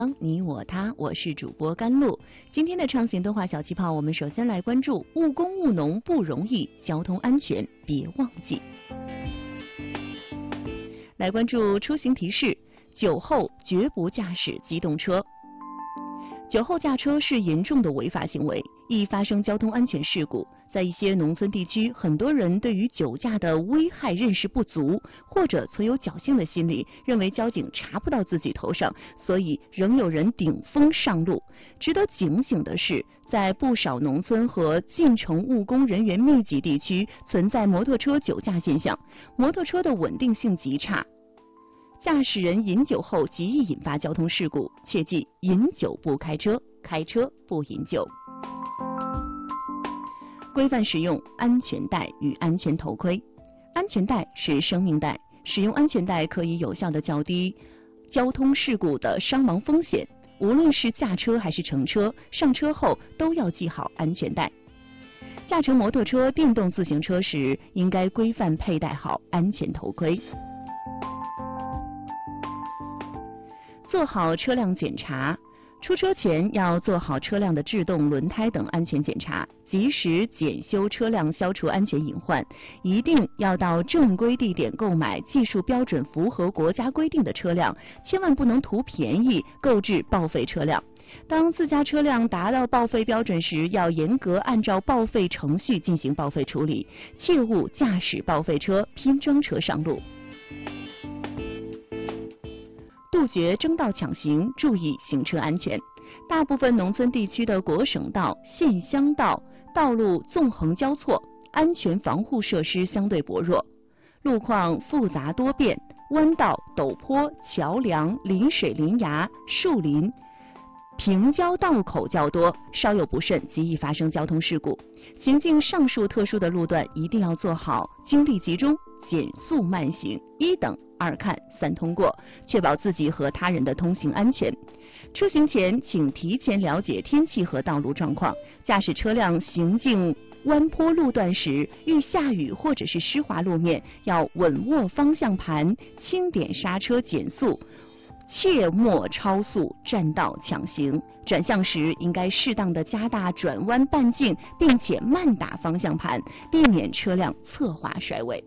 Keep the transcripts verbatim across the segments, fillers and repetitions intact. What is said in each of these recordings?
你我他，我是主播甘露。今天的畅行动画小气泡，我们首先来关注务工务农不容易，交通安全别忘记。来关注出行提示：酒后绝不驾驶机动车。酒后驾车是严重的违法行为，易发生交通安全事故。在一些农村地区，很多人对于酒驾的危害认识不足，或者存有侥幸的心理，认为交警查不到自己头上，所以仍有人顶风上路。值得警醒的是，在不少农村和进城务工人员密集地区，存在摩托车酒驾现象，摩托车的稳定性极差。驾驶人饮酒后极易引发交通事故，切记饮酒不开车，开车不饮酒。规范使用安全带与安全头盔。安全带是生命带，使用安全带可以有效地降低交通事故的伤亡风险。无论是驾车还是乘车，上车后都要系好安全带。驾乘摩托车、电动自行车时，应该规范佩戴好安全头盔。做好车辆检查。出车前要做好车辆的制动、轮胎等安全检查，及时检修车辆，消除安全隐患。一定要到正规地点购买技术标准符合国家规定的车辆，千万不能图便宜购置报废车辆。当自家车辆达到报废标准时，要严格按照报废程序进行报废处理，切勿驾驶报废车、拼装车上路。杜绝争道抢行，注意行车安全。大部分农村地区的国省道、县乡道道路纵横交错，安全防护设施相对薄弱，路况复杂多变，弯道、陡坡、桥梁、临水临崖、树林、平交道口较多，稍有不慎极易发生交通事故。行经上述特殊的路段，一定要做好精力集中、减速慢行、一等二看三通过，确保自己和他人的通行安全。出行前请提前了解天气和道路状况，驾驶车辆行进弯坡路段时，遇下雨或者是湿滑路面，要稳握方向盘，轻点刹车减速，切莫超速占道抢行。转向时应该适当的加大转弯半径，并且慢打方向盘，避免车辆侧滑甩尾。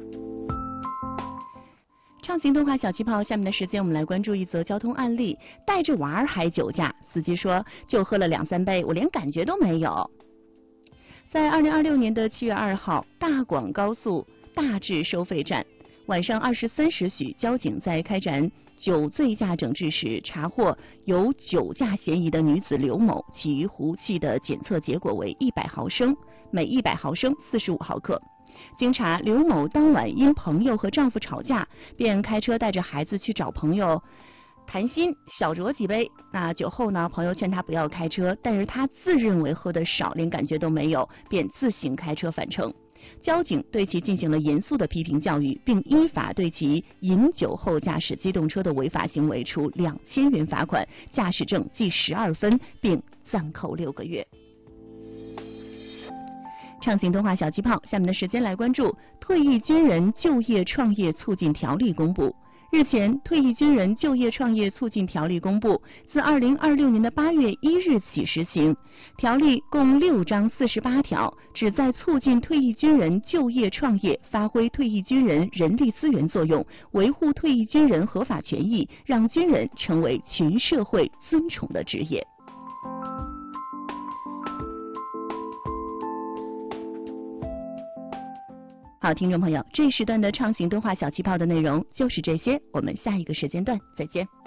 畅行动画小气泡，下面的时间我们来关注一则交通案例：带着娃儿还酒驾，司机说就喝了两三杯，我连感觉都没有。在二零二六年的七月二号，大广高速大治收费站，晚上二十三时许，交警在开展酒醉驾整治时，查获有酒驾嫌疑的女子刘某，其呼气的检测结果为一百毫升，每一百毫升四十五毫克。经查，刘某当晚因朋友和丈夫吵架，便开车带着孩子去找朋友谈心，小酌几杯。那酒后呢，朋友劝他不要开车，但是他自认为喝得少，连感觉都没有，便自行开车返程。交警对其进行了严肃的批评教育，并依法对其饮酒后驾驶机动车的违法行为处两千元罚款，驾驶证记十二分，并暂扣六个月。畅行动画小气泡，下面的时间来关注退役军人就业创业促进条例公布。日前，退役军人就业创业促进条例公布，自二零二六年的八月一日起实行。条例共六章四十八条，旨在促进退役军人就业创业，发挥退役军人人力资源作用，维护退役军人合法权益，让军人成为群社会尊崇的职业。好，听众朋友，这一时段的畅行动画小气泡的内容就是这些，我们下一个时间段再见。